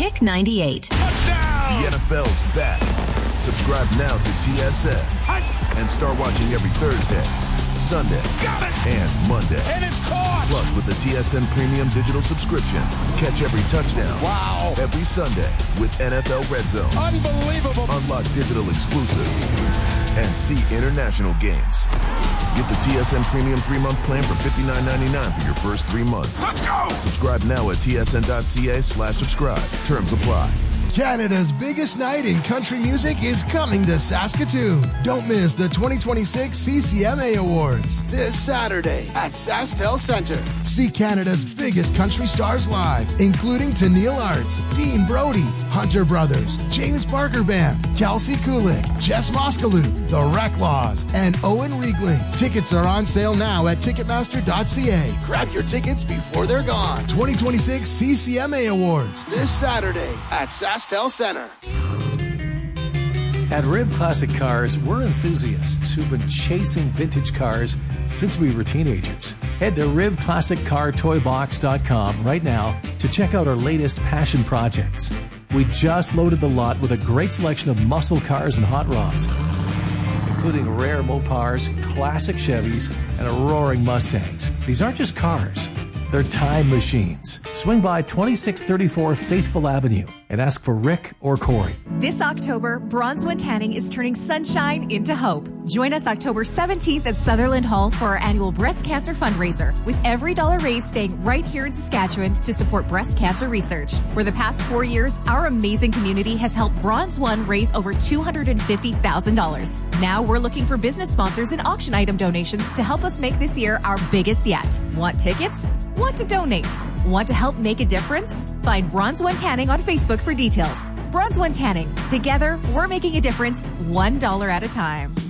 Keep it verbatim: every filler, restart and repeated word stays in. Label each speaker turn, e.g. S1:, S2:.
S1: Pick ninety-eight.
S2: Touchdown! The N F L's back. Subscribe now to T S N and start watching every Thursday, Sunday, and Monday.
S3: And it's caught!
S2: Plus, with the T S N Premium Digital subscription, catch every touchdown.
S3: Wow!
S2: Every Sunday with N F L Red Zone.
S3: Unbelievable!
S2: Unlock digital exclusives and see international games. Get the T S N Premium three-month plan for fifty-nine ninety-nine for your first three months.
S3: Let's go!
S2: Subscribe now at tsn.ca slash subscribe. Terms apply.
S4: Canada's biggest night in country music is coming to Saskatoon. Don't miss the twenty twenty-six C C M A Awards this Saturday at SaskTel Centre. See Canada's biggest country stars live, including Tennille Arts, Dean Brody, Hunter Brothers, James Barker Band, Kelsey Kulik, Jess Moskaloo, The Recklaws, and Owen Riegling. Tickets are on sale now at ticketmaster dot c a. Grab your tickets before they're gone. twenty twenty-six C C M A Awards this Saturday at SaskTel Center.
S5: At Riv Classic Cars, we're enthusiasts who've been chasing vintage cars since we were teenagers. Head to riv classic car toy box dot com right now to check out our latest passion projects. We just loaded the lot with a great selection of muscle cars and hot rods, including rare Mopars, classic Chevys, and roaring Mustangs. These aren't just cars. They're time machines. Swing by twenty-six thirty-four Faithful Avenue and ask for Rick or Corey.
S6: This October, Bronzewing Tanning is turning sunshine into hope. Join us October seventeenth at Sutherland Hall for our annual breast cancer fundraiser, with every dollar raised staying right here in Saskatchewan to support breast cancer research. For the past four years, our amazing community has helped Bronze One raise over two hundred fifty thousand dollars. Now we're looking for business sponsors and auction item donations to help us make this year our biggest yet. Want tickets? Want to donate? Want to help make a difference? Find Bronze One Tanning on Facebook for details. Bronze One Tanning. Together, we're making a difference one dollar at a time.